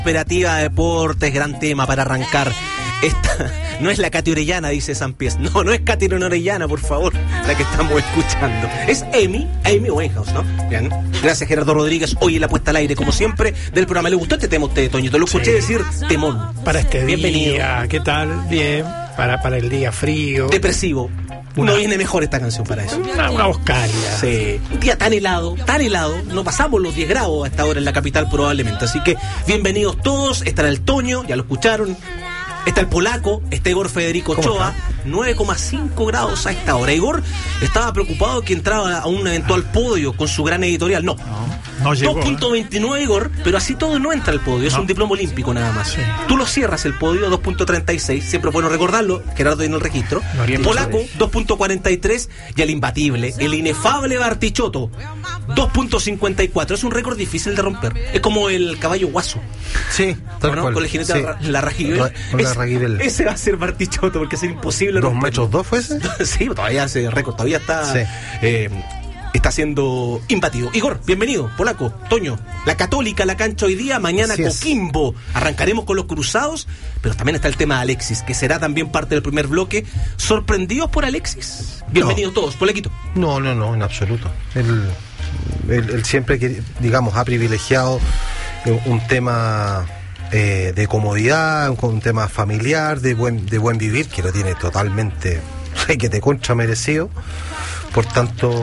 Operativa Deportes, gran tema para arrancar. Esta no es la Katy Orellana, dice San Pies. No es Katy Orellana, por favor, la que estamos escuchando. Es Amy Winehouse, ¿no? Bien. Gracias, Gerardo Rodríguez. Hoy en la puesta al aire, como siempre, del programa. ¿Le gustó este tema a usted, Toño? Te lo escuché decir temón. Para este Bienvenido. día, ¿qué tal? Bien, para el día frío. Depresivo. No viene mejor esta canción para eso. Una voz cálida. Sí. Un día tan helado. No pasamos los 10 grados a esta hora en la capital probablemente. Así que bienvenidos todos. Estará el Toño, ya lo escucharon. Está el polaco, está Igor Federico Ochoa, 9,5 grados a esta hora. Igor estaba preocupado que entraba a un eventual podio con su gran editorial. No llegó. 2.29 Igor, pero así todo no entra al podio, es un diploma olímpico nada más. Sí. Tú lo cierras el podio, 2.36, siempre es bueno recordarlo, Gerardo tiene el registro. Polaco, 2.43, y el imbatible, el inefable Bartichotto, 2.54. Es un récord difícil de romper. Es como el caballo guaso. Sí, tal cual. Con el jinete la Rajibel. Ese va a ser Bartichotto, porque es imposible. 2 metros 2 fue ese. Sí, todavía ese récord, todavía está. Sí. Está siendo imbatido. Igor, bienvenido. Polaco, Toño, la Católica, la cancha hoy día, mañana Coquimbo. Arrancaremos con los cruzados, pero también está el tema de Alexis, que será también parte del primer bloque. ¿Sorprendidos por Alexis? Bienvenidos todos, Polaquito. No, en absoluto. Él siempre, digamos, ha privilegiado un tema de comodidad, un tema familiar, de buen vivir, que lo tiene totalmente, que te contra merecido. Por tanto,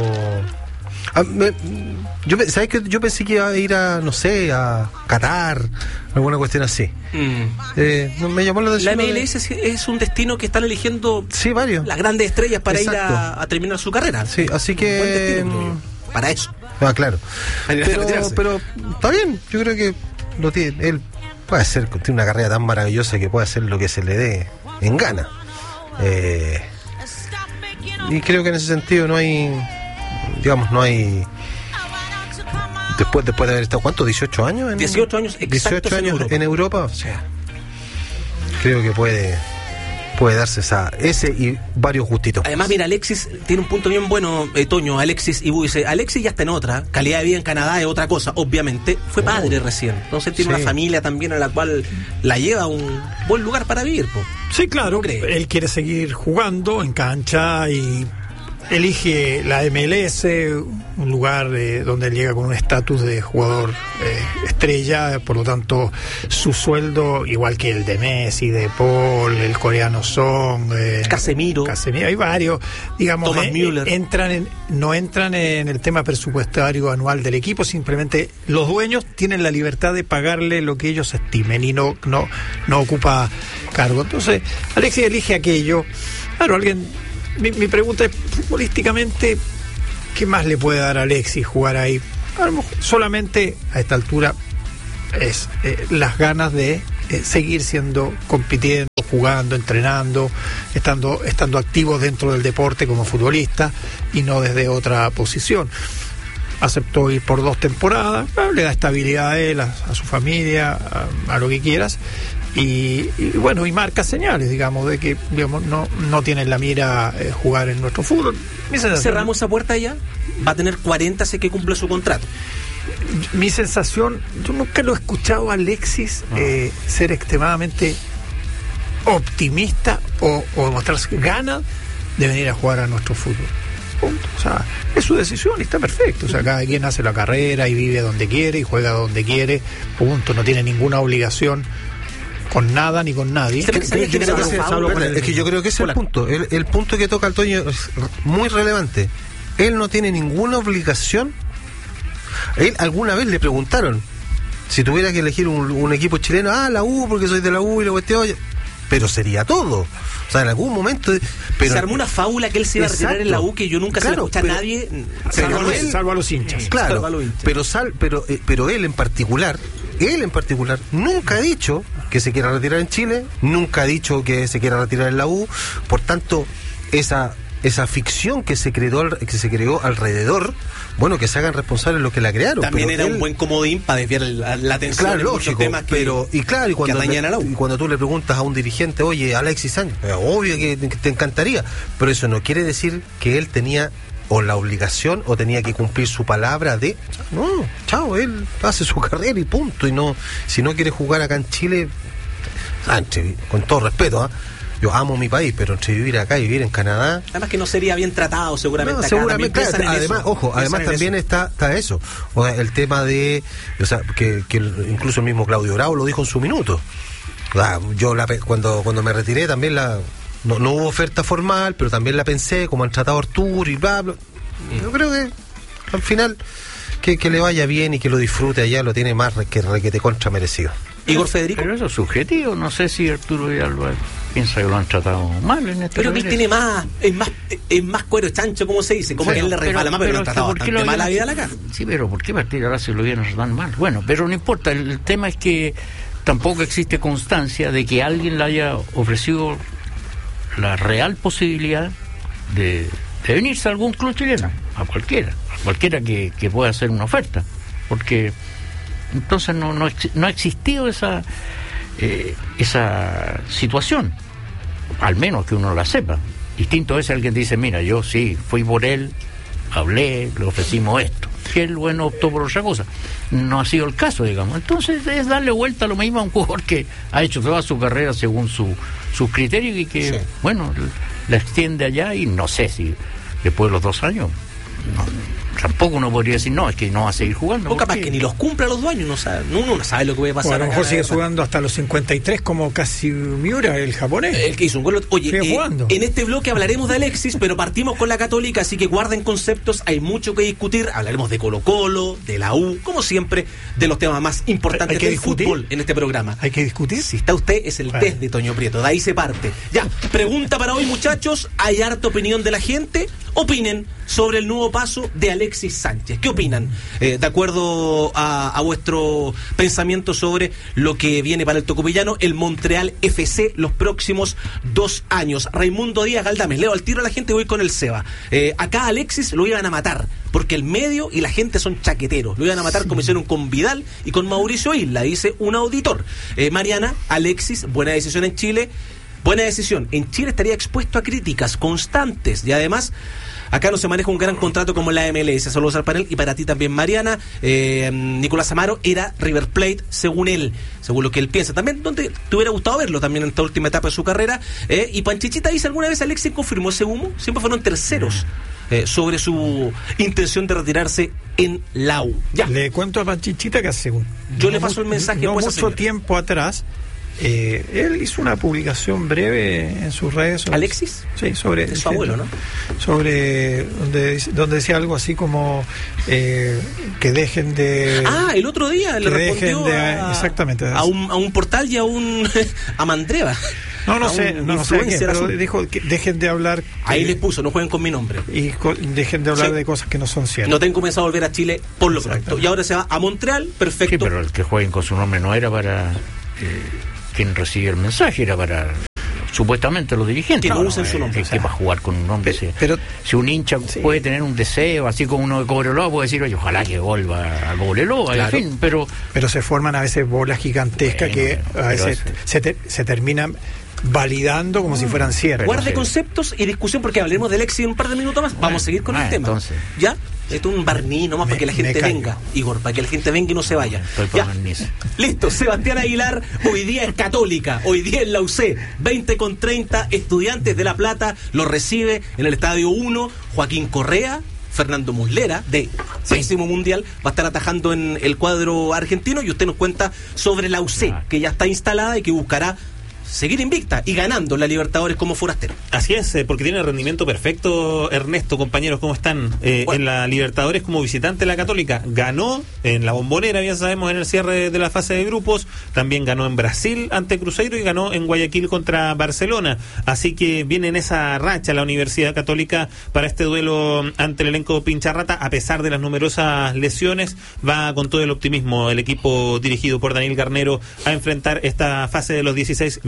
¿sabes qué? Yo pensé que iba a ir a, no sé, a Qatar, alguna cuestión así. Me llamó la atención. La MLS es un destino que están eligiendo varios. Las grandes estrellas para ir a terminar su carrera. Sí, así que... Buen destino, para eso. Claro. Pero está bien, yo creo que lo tiene. Él tiene una carrera tan maravillosa que puede hacer lo que se le dé en gana. Y creo que en ese sentido no hay después de haber estado, ¿cuánto? 18 años 18 años exactos 18 años en Europa, o sea, creo que puede darse ese y varios gustitos. Además, mira, Alexis tiene un punto bien bueno, Toño. Alexis Ibu dice, Alexis ya está en otra, calidad de vida en Canadá es otra cosa, obviamente. Fue padre recién, entonces tiene una familia también a la cual la lleva a un buen lugar para vivir, po. Sí, claro, él quiere seguir jugando en cancha y elige la MLS, un lugar donde él llega con un estatus de jugador estrella, por lo tanto su sueldo, igual que el de Messi, de Paul, el coreano Son, Casemiro, hay varios, digamos, no entran en el tema presupuestario anual del equipo, simplemente los dueños tienen la libertad de pagarle lo que ellos estimen y no ocupa cargo. Entonces Alexis elige aquello. Claro, mi pregunta es, futbolísticamente, ¿qué más le puede dar a Alexis jugar ahí? A lo mejor solamente a esta altura es las ganas de seguir compitiendo, jugando, entrenando, estando activo dentro del deporte como futbolista y no desde otra posición. Aceptó ir por 2 temporadas, le da estabilidad a él, a su familia, a lo que quieras. Y bueno, y marca señales, digamos, de que no tiene en la mira jugar en nuestro fútbol. ¿Cerramos esa puerta ya? Va a tener 40 si que cumple su contrato. Mi sensación, yo nunca lo he escuchado a Alexis ser extremadamente optimista o mostrarse ganas de venir a jugar a nuestro fútbol. Punto. O sea, es su decisión y está perfecto. O sea, cada quien hace la carrera y vive donde quiere y juega donde quiere. Punto. No tiene ninguna obligación con nada ni con nadie. Es que yo creo que ese es el punto. El punto que toca el Toño es muy relevante. Él no tiene ninguna obligación. Él alguna vez le preguntaron si tuviera que elegir un equipo chileno, la U, porque soy de la U y la cuestión, pero sería todo. O sea, en algún momento... Pero se armó una fábula que él se iba a retirar en la U, que yo nunca se la escuché a nadie, salvo a los hinchas. Claro, pero él en particular nunca ha dicho que se quiera retirar en Chile, nunca ha dicho que se quiera retirar en la U. Por tanto, esa ficción que se creó alrededor, bueno, que se hagan responsables los que la crearon. También era un buen comodín para desviar la atención, claro, lógico, temas y cuando tú le preguntas a un dirigente, oye, Alexis Sánchez, obvio que te encantaría, pero eso no quiere decir que él tenía o la obligación o tenía que cumplir su palabra de no, chao, él hace su carrera y punto, y no, si no quiere jugar acá en Chile, con todo respeto, yo amo mi país, pero entre vivir acá y vivir en Canadá, además que no sería bien tratado seguramente, no, seguramente acá, además, ojo, además también está eso, o sea, el tema de, o sea, que incluso el mismo Claudio Bravo lo dijo en su minuto. Yo cuando me retiré también no hubo oferta formal, pero también la pensé, como han tratado a Arturo y bla, bla. Yo creo que al final que le vaya bien y que lo disfrute allá, lo tiene más que requete contra merecido. Igor Federico. Pero eso es subjetivo, no sé si Arturo Villalba piensa que lo han tratado mal en este. Pero que él tiene es más cuero chancho, como se dice, como que él le resbala más, pero lo han tratado bastante mal la vida a la cara. Sí, pero ¿por qué partir ahora se lo vienen tan mal? Bueno, pero no importa, el tema es que tampoco existe constancia de que alguien le haya ofrecido la real posibilidad de venirse a algún club chileno, a cualquiera que pueda hacer una oferta, porque entonces no ha existido esa situación, al menos que uno la sepa. Distinto es alguien que dice, mira, yo sí, fui por él, hablé, le ofrecimos esto, que él, bueno, optó por otra cosa. No ha sido el caso, digamos. Entonces es darle vuelta a lo mismo a un jugador que ha hecho toda su carrera según sus criterios y que, sí, bueno, la extiende allá, y no sé si después de los 2 años, tampoco uno podría decir, no, es que no va a seguir jugando. O capaz que ni los cumpla a los 2 años, uno no sabe lo que puede pasar. O a lo mejor sigue jugando hasta los 53 como Kazimiura, el japonés. El que hizo un gol. Oye, en este bloque hablaremos de Alexis, pero partimos con la Católica, así que guarden conceptos, hay mucho que discutir. Hablaremos de Colo-Colo, de la U, como siempre, de los temas más importantes del fútbol en este programa. ¿Hay que discutir? Si está usted, es el test de Toño Prieto, de ahí se parte. Ya, pregunta para hoy, muchachos, hay harta opinión de la gente. Opinen sobre el nuevo paso de Alexis Sánchez. ¿Qué opinan? De acuerdo a vuestro pensamiento sobre lo que viene para el tocopillano, el Montreal FC, los próximos 2 años. Raimundo Díaz Galdames, leo al tiro a la gente y voy con el Seba. Acá a Alexis lo iban a matar, porque el medio y la gente son chaqueteros. Lo iban a matar como hicieron con Vidal y con Mauricio Isla, dice un auditor. Mariana, Alexis, buena decisión en Chile. Buena decisión. En Chile estaría expuesto a críticas constantes y además acá no se maneja un gran contrato como la MLS. Saludos al panel y para ti también, Mariana. Nicolás Amaro era River Plate, según él, según lo que él piensa. También donde te hubiera gustado verlo también en esta última etapa de su carrera. Y Panchichita dice, ¿alguna vez Alexis confirmó ese humo? Siempre fueron terceros sobre su intención de retirarse en la U. Ya. Le cuento a Panchichita que hace yo le paso el mensaje. No mucho tiempo atrás, él hizo una publicación breve en sus redes. ¿Alexis? Sí, sobre su abuelo, ¿no? Sobre donde decía algo así como que dejen de. El otro día le respondió exactamente a un portal y a Mandreva. No sé, pero dijo que dejen de hablar. Ahí les puso, no jueguen con mi nombre. Y dejen de hablar de cosas que no son ciertas. No tengo pensado volver a Chile por lo pronto. Y ahora se va a Montreal, perfecto. Sí, pero el que jueguen con su nombre no era para quien recibe el mensaje, era para supuestamente los dirigentes. Que no usen su nombre. Que para jugar con un nombre. Si un hincha puede tener un deseo, así como uno de Cobreloa puede decir, oye, ojalá que vuelva a Cobreloa, claro. En fin, pero se forman a veces bolas gigantescas que a veces se terminan validando como si fueran ciertas. Guarde conceptos y discusión, porque hablaremos de Alexis en un par de minutos más. Vamos a seguir con el tema. Entonces. ¿Ya? Esto es un barniz nomás para que la gente venga, Igor, para que la gente venga y no se vaya. Ya. Listo, Sebastián Aguilar, hoy día es Católica, hoy día es la UC, 20:30, Estudiantes de La Plata, lo recibe en el Estadio 1, Joaquín Correa, Fernando Muslera, de Pésimo Mundial, va a estar atajando en el cuadro argentino y usted nos cuenta sobre la UC, que ya está instalada y que buscará seguir invicta y ganando la Libertadores como forastero. Así es, porque tiene el rendimiento perfecto. Ernesto, compañeros, ¿cómo están? En la Libertadores como visitante de la Católica ganó en la Bombonera, ya sabemos, en el cierre de la fase de grupos, también ganó en Brasil ante Cruzeiro y ganó en Guayaquil contra Barcelona, así que viene en esa racha la Universidad Católica para este duelo ante el elenco Pincharrata. A pesar de las numerosas lesiones, va con todo el optimismo el equipo dirigido por Daniel Garnero a enfrentar esta fase de los 16 mejores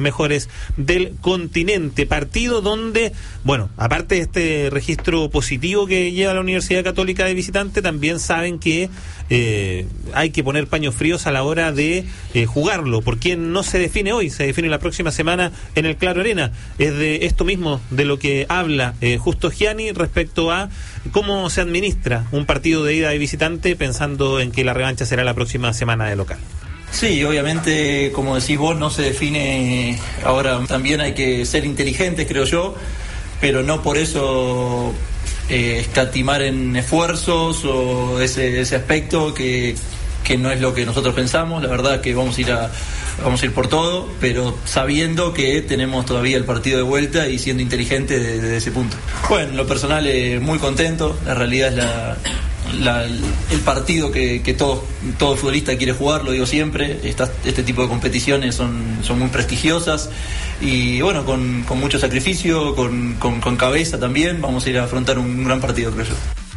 mejores del continente. Partido donde, bueno, aparte de este registro positivo que lleva la Universidad Católica de visitante, también saben que hay que poner paños fríos a la hora de jugarlo, porque no se define hoy, se define la próxima semana en el Claro Arena. Es de esto mismo de lo que habla Justo Gianni respecto a cómo se administra un partido de ida de visitante, pensando en que la revancha será la próxima semana de local. Sí, obviamente, como decís vos, no se define. Ahora también hay que ser inteligentes, creo yo, pero no por eso escatimar en esfuerzos o ese aspecto que no es lo que nosotros pensamos. La verdad que vamos a ir por todo, pero sabiendo que tenemos todavía el partido de vuelta y siendo inteligentes desde ese punto. Bueno, en lo personal muy contento. La realidad es el partido que todo futbolista quiere jugar, lo digo siempre. Este tipo de competiciones son muy prestigiosas y bueno, con mucho sacrificio, con cabeza también, vamos a ir a afrontar un gran partido, creo yo.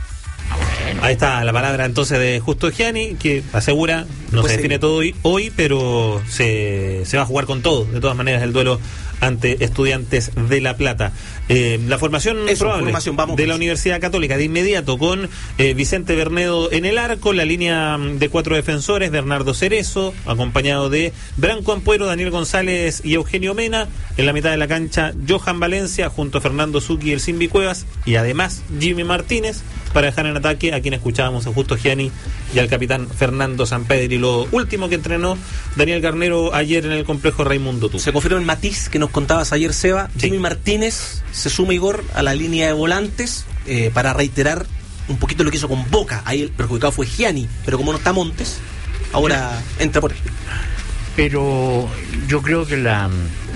Ahí está la palabra entonces de Justo Gianni, que asegura, no se define todo hoy, pero se va a jugar con todo, de todas maneras, el duelo ante Estudiantes de La Plata. La formación probable de la Universidad Católica de inmediato, con Vicente Bernedo en el arco, la línea de 4 defensores, Bernardo Cerezo, acompañado de Branco Ampuero, Daniel González y Eugenio Mena. En la mitad de la cancha, Johan Valencia junto a Fernando Zucchi y el Simbi Cuevas, y además Jimmy Martínez, para dejar en ataque a quien escuchábamos, a Justo Gianni y al capitán Fernando Sampedri. Lo último que entrenó Daniel Garnero ayer en el complejo Raimundo Tú. Se confirmó el matiz que nos contabas ayer, Seba. Sí. Jimmy Martínez se suma, Igor, a la línea de volantes para reiterar un poquito lo que hizo con Boca. Ahí el perjudicado fue Gianni, pero como no está Montes, ahora entra por él. Pero yo creo que la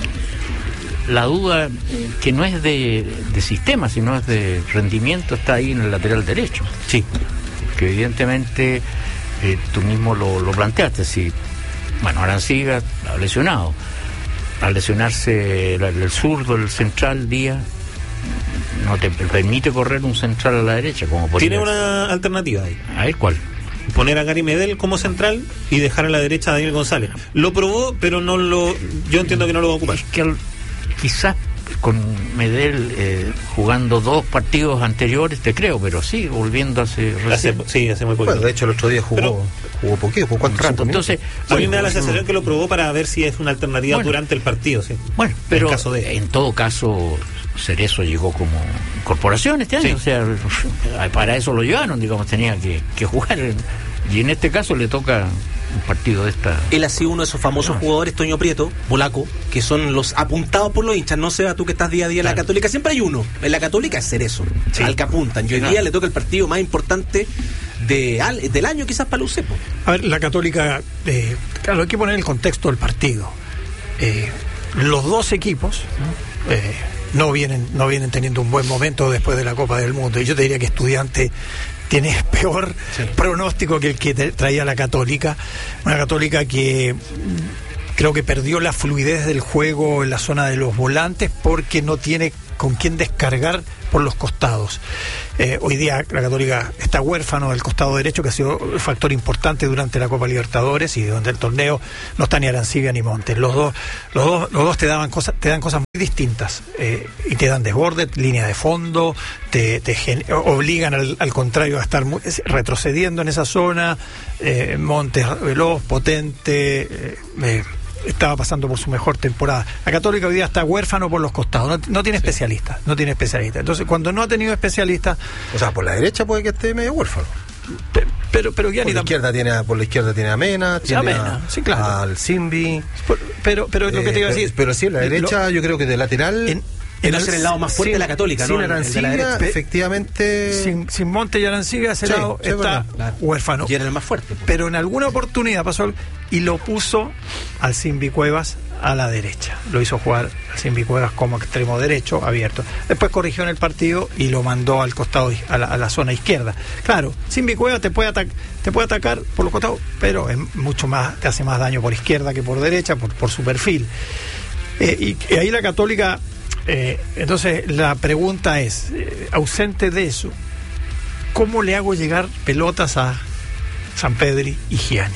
duda, que no es de sistema, sino es de rendimiento, está ahí en el lateral derecho. Sí. Que evidentemente tú mismo lo planteaste. Si, bueno, Arancibia ha lesionado. Al lesionarse el zurdo, el central, Díaz, no te permite correr un central a la derecha. Como tiene una alternativa ahí. ¿A ver cuál? Poner a Gary Medel como central y dejar a la derecha a Daniel González. Lo probó, pero yo entiendo que no lo va a ocupar. Es que quizás con Medel jugando 2 partidos anteriores, te creo, pero sí, volviendo hace muy poco. Bueno, de hecho el otro día jugó poquito, jugó 4 rato. Entonces, a mí me da la sensación que lo probó para ver si es una alternativa durante el partido, sí. Bueno, pero en todo caso Cerezo llegó como incorporación este año, o sea, para eso lo llevaron, digamos, tenía que jugar, y en este caso le toca un partido de esta. Él ha sido uno de esos famosos jugadores, Toño Prieto, polaco, que son los apuntados por los hinchas. No sé, tú que estás día a día en la Católica, siempre hay uno. En la Católica es Cerezo, al que apuntan. Y hoy día le toca el partido más importante del año, quizás para Lucepo. A ver, la Católica, claro, hay que poner el contexto del partido. Los dos equipos no vienen teniendo un buen momento después de la Copa del Mundo. Y yo te diría que Estudiantes tiene peor pronóstico que el que traía la Católica. Una Católica que creo que perdió la fluidez del juego en la zona de los volantes porque no tiene con quién descargar por los costados. Hoy día la Católica está huérfano del costado derecho, que ha sido un factor importante durante la Copa Libertadores, y donde el torneo no está ni Arancibia ni Montes. Los dos te dan cosas muy distintas, y te dan desborde, línea de fondo, te obligan al contrario a estar retrocediendo en esa zona. Montes veloz, potente, estaba pasando por su mejor temporada. La Católica hoy día está huérfano por los costados, no tiene especialistas, Entonces, cuando no ha tenido especialistas, o sea, por la derecha puede que esté medio huérfano. Pero por la izquierda tiene a Mena, sí, claro, al Simbi. Pero lo que te iba a decir, pero sí, en la derecha yo creo que de lateral en el lado más fuerte de la Católica, sin Arancibia, efectivamente. Sin Monte y Arancibia, ese lado está huérfano. Y era el más fuerte. Pero en alguna oportunidad pasó y lo puso al Simbi Cuevas a la derecha. Lo hizo jugar al Simbi Cuevas como extremo derecho, abierto. Después corrigió en el partido y lo mandó al costado, a la zona izquierda. Claro, Simbi Cuevas te puede atacar por los costados, pero es mucho más, te hace más daño por izquierda que por derecha, por su perfil. Y ahí la Católica. Entonces la pregunta es, ausente de eso, ¿cómo le hago llegar pelotas a Sampedri y Gianni?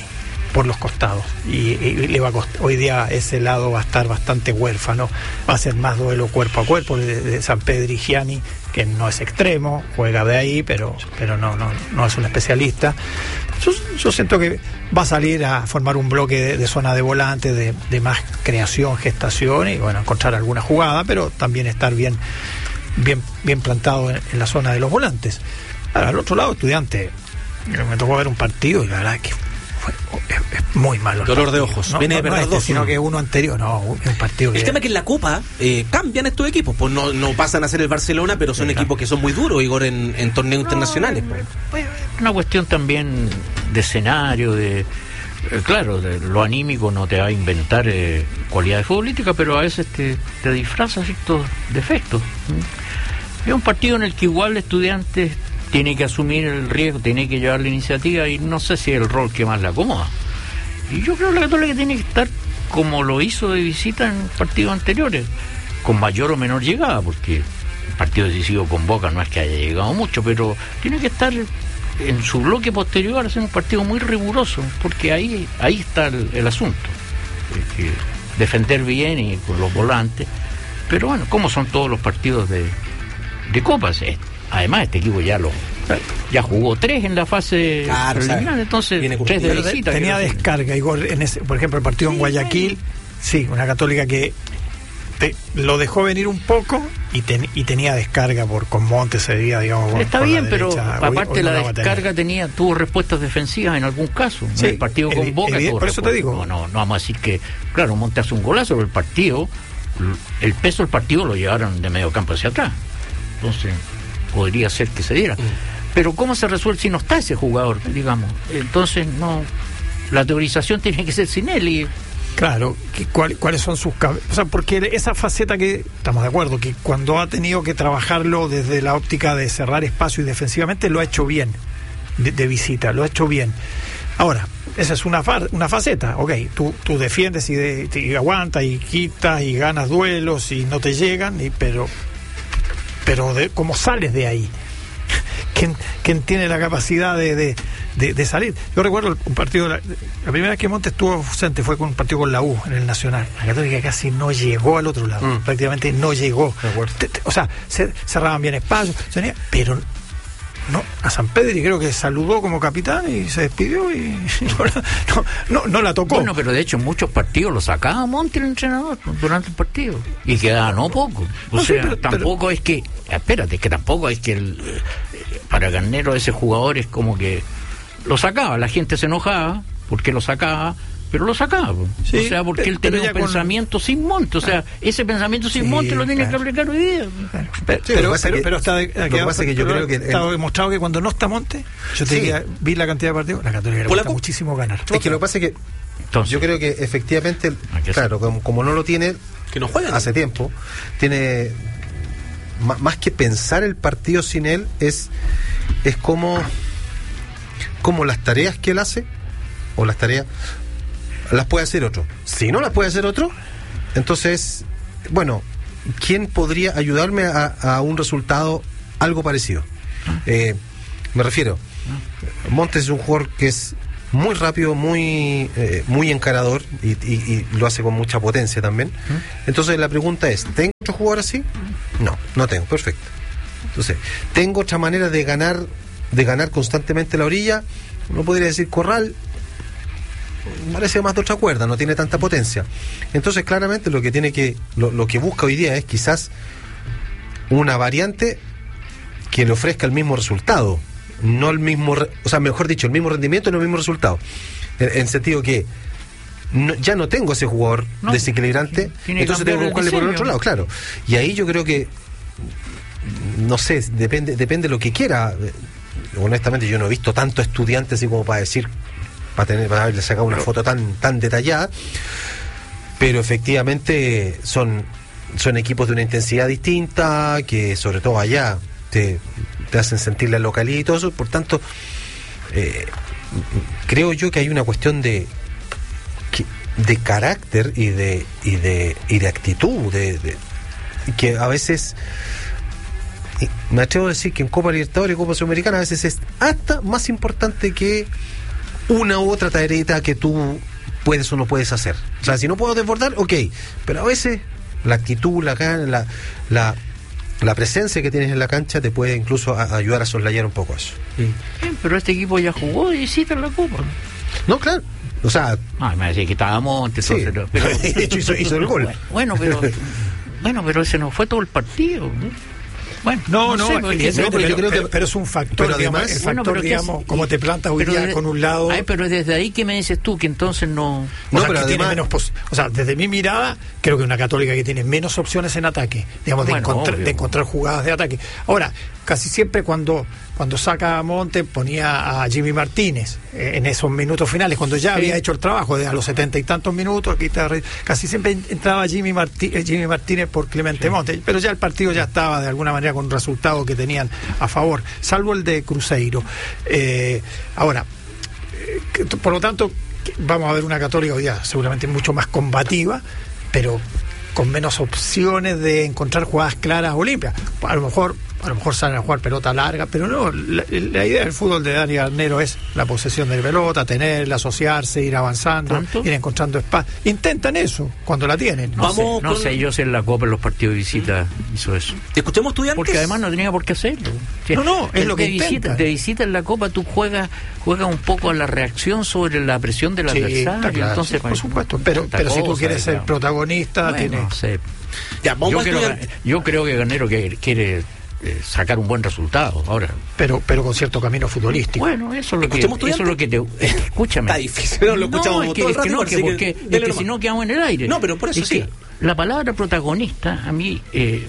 por los costados y le va a costar. Hoy día ese lado va a estar bastante huérfano, va a ser más duelo cuerpo a cuerpo de Sampedri y Gianni, que no es extremo, juega de ahí, pero no es un especialista. Yo siento que va a salir a formar un bloque de zona de volante, de más creación, gestación y bueno, encontrar alguna jugada, pero también estar bien plantado en la zona de los volantes. Ahora, al otro lado, Estudiante, me tocó ver un partido y la verdad que es muy malo. Dolor de ojos. Viene de perder dos, sino que uno anterior. No, es un partido. El tema es que en la Copa cambian estos equipos, pues no pasan a ser el Barcelona, pero son equipos que son muy duros, Igor, en torneos internacionales. Pues, una cuestión también de escenario, claro, lo anímico no te va a inventar cualidades futbolísticas, pero a veces te disfraza ciertos defectos. Es un partido en el que igual Estudiantes tiene que asumir el riesgo, tiene que llevar la iniciativa y no sé si es el rol que más le acomoda. Y yo creo que la Católica tiene que estar como lo hizo de visita en partidos anteriores, con mayor o menor llegada, porque el partido decisivo con Boca no es que haya llegado mucho, pero tiene que estar en su bloque posterior, hacer un partido muy riguroso, porque ahí está el asunto. Defender bien y con los volantes, pero bueno, como son todos los partidos de Copas. Además, este equipo ya jugó 3 en la fase preliminar, entonces 3 de visita. Tenía descarga, Igor, por ejemplo, el partido en Guayaquil, sí, una Católica que lo dejó venir un poco y tenía descarga con Montes ese día, digamos. Está bien, pero aparte de la descarga tuvo respuestas defensivas en algún caso. Sí, en el partido con Boca. Por eso te digo. No vamos a decir que, claro, Montes hace un golazo, pero el peso del partido lo llevaron de medio campo hacia atrás. Entonces podría ser que se diera. Pero ¿cómo se resuelve si no está ese jugador, digamos? Entonces la teorización tiene que ser sin él. Y claro, ¿cuáles son sus o sea, porque esa faceta que estamos de acuerdo que cuando ha tenido que trabajarlo desde la óptica de cerrar espacio y defensivamente lo ha hecho bien, de visita, lo ha hecho bien. Ahora, esa es una faceta, ok, tú defiendes y aguantas y quitas y ganas duelos y no te llegan, pero ¿cómo sales de ahí? ¿Quién tiene la capacidad de salir? Yo recuerdo un partido, la primera vez que Montes estuvo ausente fue con un partido con la U en el Nacional. La Católica casi no llegó al otro lado, prácticamente no llegó. O sea, cerraban bien espacios, pero no, a Sampedri creo que saludó como capitán y se despidió y no la tocó. Bueno, pero de hecho en muchos partidos lo sacaba Montes el entrenador durante el partido y que ganó poco. Tampoco es que, espérate, que tampoco es que para Garnero ese jugador es como que lo sacaba, la gente se enojaba porque lo sacaba, pero lo sacaba. Sí, o sea, porque él tenía un pensamiento sin Monte. O sea, ese pensamiento sin Monte lo tiene que aplicar hoy día. Pero yo creo que está demostrado que cuando no está Monte, yo te diría, vi la cantidad de partidos, la Católica le gusta muchísimo ganar. Es que lo que pasa es que yo creo que efectivamente, claro, como no lo tiene, que no juega hace tiempo, tiene más que pensar el partido sin él, es como las tareas que él hace, o las tareas las puede hacer otro. Si no las puede hacer otro, entonces, bueno, ¿quién podría ayudarme a un resultado algo parecido? Me refiero, Montes es un jugador que es muy rápido, muy encarador y lo hace con mucha potencia también. Entonces la pregunta es, ¿tengo otro jugador así? No tengo, perfecto. Entonces, ¿tengo otra manera de ganar constantemente la orilla? Uno podría decir Corral, parece más de otra cuerda, no tiene tanta potencia. Entonces claramente lo que busca hoy día es quizás una variante que le ofrezca el mismo resultado, no el mismo, o sea, mejor dicho, el mismo rendimiento, no el mismo resultado, en sentido que ya no tengo ese jugador desequilibrante, entonces tengo que buscarle por el otro lado, claro. Y ahí yo creo que no sé, depende de lo que quiera. Honestamente yo no he visto tanto Estudiantes así como para decir, para haberle sacado una foto tan detallada, pero efectivamente son equipos de una intensidad distinta, que sobre todo allá te hacen sentir la localidad y todo eso. Por tanto, creo yo que hay una cuestión de carácter y de actitud, que a veces, me atrevo a decir que en Copa Libertadores y Copa Sudamericana a veces es hasta más importante que una u otra tareita que tú puedes o no puedes hacer. O sea, si no puedo desbordar, ok, pero a veces la actitud, la presencia que tienes en la cancha te puede incluso ayudar a soslayar un poco eso. Pero este equipo ya jugó de visita en la Copa. No, claro. O sea, me decía que estaba Montes, sí, pero de hecho hizo el gol. Bueno, pero ese no fue todo el partido. Bueno, pero es un factor, pero digamos, además, el factor, digamos, como te plantas hoy día con un lado. Pero desde ahí, ¿qué me dices tú? Que entonces no. Pero además, tiene menos desde mi mirada, creo que una Católica que tiene menos opciones en ataque, digamos, de encontrar jugadas de ataque. Ahora, casi siempre cuando saca a Monte ponía a Jimmy Martínez en esos minutos finales, cuando ya había hecho el trabajo a los 70 y tantos minutos, casi siempre entraba Jimmy Martínez por Clemente Monte, pero ya el partido ya estaba de alguna manera con resultados que tenían a favor, salvo el de Cruzeiro. Ahora, por lo tanto, vamos a ver una Católica hoy día seguramente mucho más combativa, pero con menos opciones de encontrar jugadas claras o limpias. A lo mejor salen a jugar pelota larga, pero no, la idea del fútbol de Dani Garnero es la posesión de pelota, tenerla, asociarse, ir avanzando, ir encontrando espacio. Intentan eso cuando la tienen. No sé, yo sé en la Copa, en los partidos de visita hizo eso. ¿Escuchemos Estudiantes? Porque además no tenía por qué hacerlo. Es lo que intenta. De visita en la Copa tú juegas un poco a la reacción sobre la presión del adversario. Claro, entonces, por supuesto, pero si tú quieres ser protagonista, no sé. Ya, yo creo que Garnero quiere sacar un buen resultado ahora, pero con cierto camino futbolístico. Bueno, eso es lo que te escúchame. Está difícil, no lo escuchamos todo el rato, porque si no quedamos en el aire. No, pero por eso sí. La palabra protagonista a mí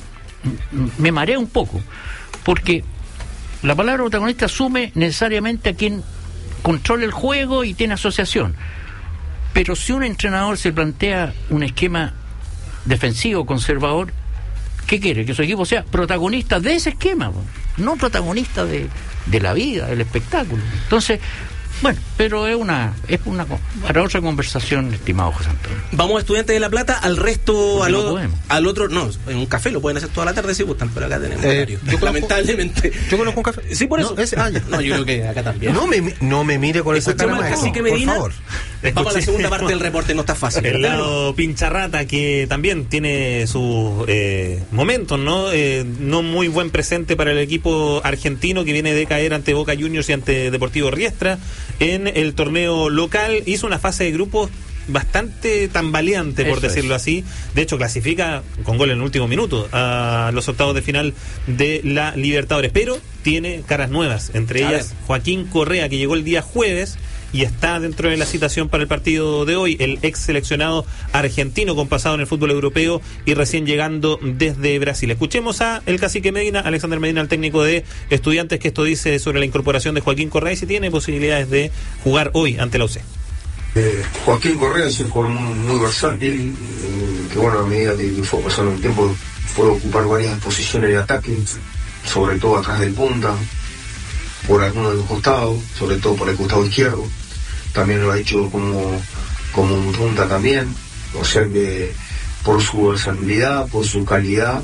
me marea un poco, porque la palabra protagonista asume necesariamente a quien controla el juego y tiene asociación. Pero si un entrenador se plantea un esquema defensivo conservador, ¿qué quiere? Que su equipo sea protagonista de ese esquema, no protagonista de la vida, del espectáculo. Entonces, bueno, pero es una para otra conversación, estimado José Antonio. Vamos a Estudiantes de La Plata, al resto, al otro, no, en un café lo pueden hacer toda la tarde si gustan, pero acá tenemos horario. Lamentablemente. Yo conozco un café. Sí, por eso. No, yo creo que acá también. No me mire con esa cara, por favor. Vamos a la segunda parte del reporte, no está fácil. El lado pincharrata, que también tiene sus momentos, ¿no? No muy buen presente para el equipo argentino, que viene de caer ante Boca Juniors y ante Deportivo Riestra en el torneo local. Hizo una fase de grupos bastante tambaleante, por decirlo así. De hecho, clasifica con gol en el último minuto a los octavos de final de la Libertadores, pero tiene caras nuevas, entre ellas Joaquín Correa, que llegó el día jueves y está dentro de la citación para el partido de hoy, el ex seleccionado argentino con pasado en el fútbol europeo y recién llegando desde Brasil. Escuchemos a el cacique Medina, Alexander Medina, el técnico de Estudiantes, que esto dice sobre la incorporación de Joaquín Correa y si tiene posibilidades de jugar hoy ante la UC. Joaquín Correa es un jugador muy versátil, que bueno, a medida que fue pasando el tiempo puede ocupar varias posiciones de ataque, sobre todo atrás del punta, por alguno de los costados, sobre todo por el costado izquierdo. También lo ha hecho como un punta también, o sea que por su versatilidad, por su calidad,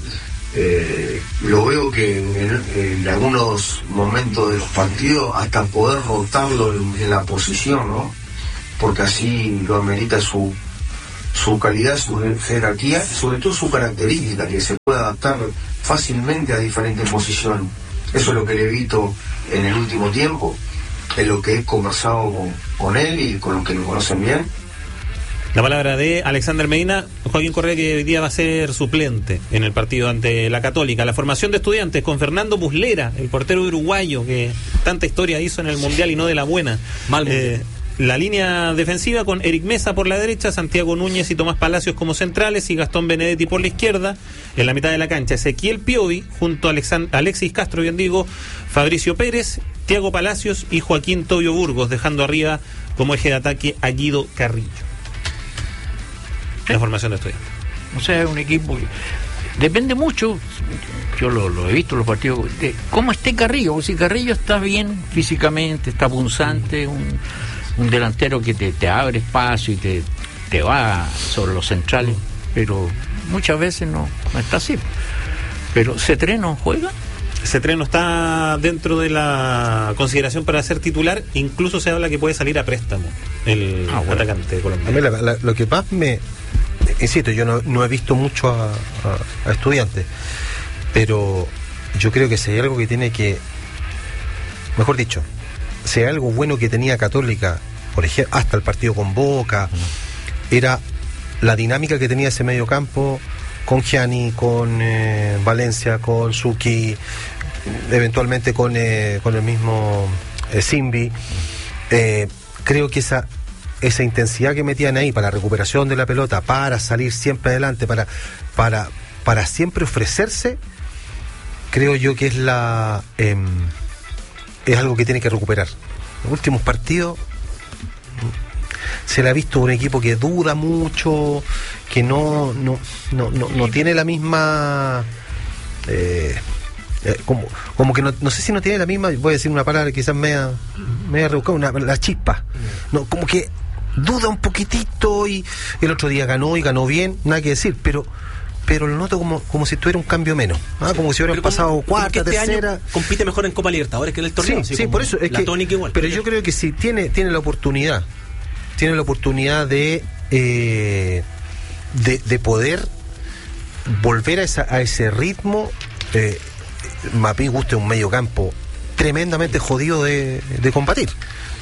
lo veo que en algunos momentos de los partidos hasta poder rotarlo en la posición, ¿no? Porque así lo amerita su calidad, su jerarquía, sobre todo su característica, que se puede adaptar fácilmente a diferentes posiciones. Eso es lo que le he visto en el último tiempo, es lo que he conversado con él y con los que lo conocen bien. La palabra de Alexander Medina. Joaquín Correa, que hoy día va a ser suplente en el partido ante la Católica. La formación de Estudiantes con Fernando Muslera, el portero uruguayo que tanta historia hizo en el Mundial y no de la buena. La línea defensiva con Eric Mesa por la derecha, Santiago Núñez y Tomás Palacios como centrales y Gastón Benedetti por la izquierda. En la mitad de la cancha, Ezequiel Piovi junto a Alexis Castro, bien digo, Fabricio Pérez, Thiago Palacios y Joaquín Tobio Burgos, dejando arriba como eje de ataque a Guido Carrillo. La formación de Estudiantes. O sea, es un equipo que depende mucho, yo lo he visto en los partidos, de cómo esté Carrillo. Porque si Carrillo está bien físicamente, está punzante, un delantero que te abre espacio y te va sobre los centrales, pero muchas veces no está así. Pero Cetré no juega. Cetré no está dentro de la consideración para ser titular, incluso se habla que puede salir a préstamo el atacante colombiano. A mí lo que más insisto, yo no he visto mucho a Estudiantes, pero yo creo que si hay algo que tiene que, mejor dicho, si hay algo bueno que tenía Católica, por ejemplo, hasta el partido con Boca, era la dinámica que tenía ese medio campo con Gianni, con Valencia, con Suki, eventualmente con el mismo Simbi. Creo que esa intensidad que metían ahí para la recuperación de la pelota, para salir siempre adelante, para siempre ofrecerse, creo yo que es algo que tiene que recuperar. Los últimos partidos se le ha visto un equipo que duda mucho, que no tiene la misma como que no sé si no tiene la misma, voy a decir una palabra quizás media rebuscada, la chispa, no, como que duda un poquitito, y el otro día ganó bien, nada que decir, pero lo noto como si tuviera un cambio menos, como si hubieran pasado cuarta, tercera. Año compite mejor en Copa Libertadores que en el torneo. Sí, por eso es la tónica igual. Pero yo creo que si tiene la oportunidad de poder volver a ese ritmo. Mapí gusta un medio campo tremendamente jodido de combatir.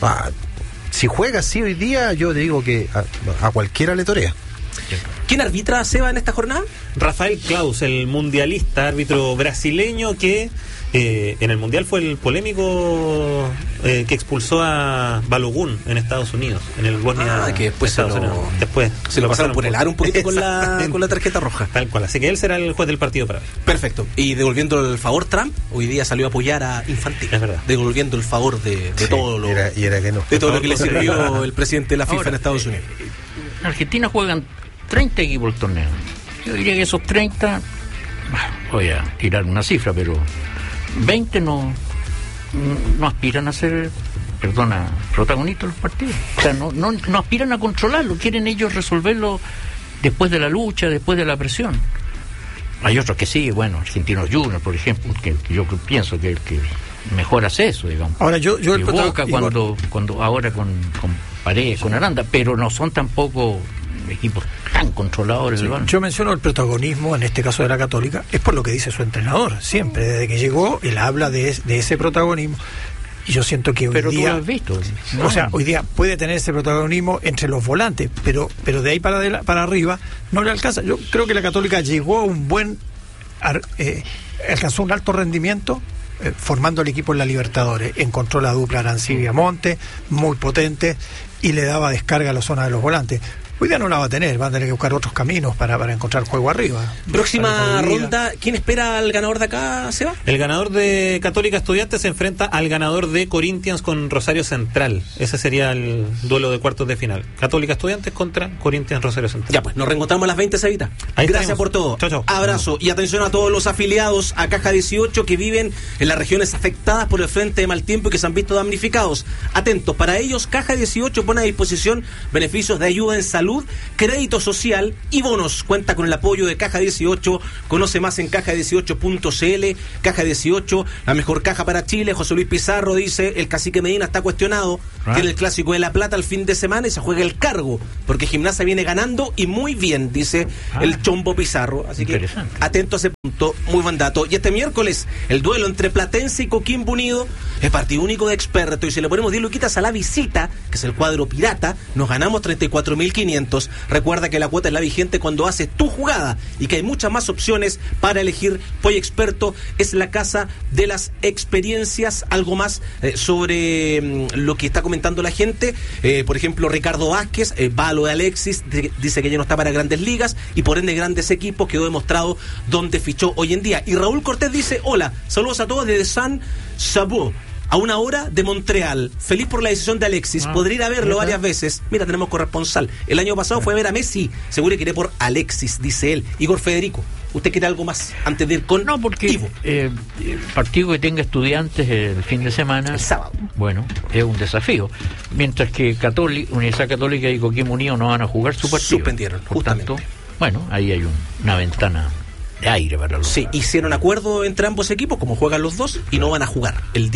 Si juega así hoy día, yo te digo que a cualquiera le torea. ¿Quién arbitra, Seba, en esta jornada? Rafael Claus, el mundialista, árbitro brasileño que en el mundial fue el polémico que expulsó a Balogun en Estados Unidos, en el Bosnia. Que después se lo pasaron por el aro un poquito con la tarjeta roja. Tal cual, así que él será el juez del partido para hoy. Perfecto. Y devolviendo el favor, Trump hoy día salió a apoyar a Infantino. Es verdad. Devolviendo el favor de todo lo que le sirvió el presidente de la FIFA en Estados Unidos. En Argentina juegan 30 equipos el torneo. Yo diría que esos 30, voy a tirar una cifra, pero 20 no aspiran a ser, protagonistas de los partidos. O sea, no aspiran a controlarlo, quieren ellos resolverlo después de la lucha, después de la presión. Hay otros que sí, Argentinos Juniors, por ejemplo, que yo pienso que el que mejor hace eso, digamos. Ahora yo el Boca cuando ahora con Paredes, con Aranda, pero no son tampoco equipos tan controladores. Sí, yo menciono el protagonismo, en este caso de la Católica, es por lo que dice su entrenador. Siempre, desde que llegó, él habla de ese protagonismo. Y yo siento que hoy día... Pero tú lo has visto. O sea, hoy día puede tener ese protagonismo entre los volantes, pero de ahí para arriba no le alcanza. Yo creo que la Católica llegó a un alcanzó un alto rendimiento formando el equipo en la Libertadores. Encontró la dupla Arancibia-Monte, muy potente, y le daba descarga a la zona de los volantes. Hoy día no la va a tener, van a tener que buscar otros caminos para encontrar juego arriba. Próxima ronda, ¿quién espera al ganador de acá, Seba? El ganador de Católica Estudiantes se enfrenta al ganador de Corinthians con Rosario Central. Ese sería el duelo de cuartos de final. Católica Estudiantes contra Corinthians Rosario Central. Ya pues, nos reencontramos a las 20, Sebita. Gracias por todo. Chau. Abrazo y atención a todos los afiliados a Caja 18 que viven en las regiones afectadas por el frente de mal tiempo y que se han visto damnificados. Atentos, para ellos Caja 18 pone a disposición beneficios de ayuda en salud, crédito social y bonos. Cuenta con el apoyo de Caja 18. Conoce más en caja18.cl. Caja 18, la mejor caja para Chile. José Luis Pizarro dice: el Cacique Medina está cuestionado. Tiene el clásico de La Plata el fin de semana y se juega el cargo, porque Gimnasia viene ganando y muy bien, dice el Chombo Pizarro. Así que atento a ese punto, muy buen dato. Y este miércoles, el duelo entre Platense y Coquimbo Unido es partido único de experto. Y si le ponemos 10 luquitas a la visita, que es el cuadro pirata, nos ganamos 34.500. Recuerda que la cuota es la vigente cuando haces tu jugada y que hay muchas más opciones para elegir. Poy Experto es la casa de las experiencias. Algo más sobre lo que está comentando la gente. Por ejemplo, Ricardo Vázquez va a lo de Alexis, dice que ya no está para grandes ligas y por ende grandes equipos. Quedó demostrado dónde fichó hoy en día. Y Raúl Cortés dice: hola, saludos a todos desde San Sabó, a una hora de Montreal. Feliz por la decisión de Alexis. Podría ir a verlo varias veces. Mira, tenemos corresponsal. El año pasado fue a ver a Messi. Seguro que iré por Alexis, dice él. Igor Federico, ¿usted quiere algo más antes de ir con No, porque Ivo? El partido que tenga Estudiantes el fin de semana, el sábado, bueno, es un desafío. Mientras que Universidad Católica y Coquimbo Unido no van a jugar su partido. Suspendieron, por justamente. Tanto, bueno, ahí hay una ventana de aire para los Sí, hicieron acuerdo entre ambos equipos, como juegan los dos, y no van a jugar el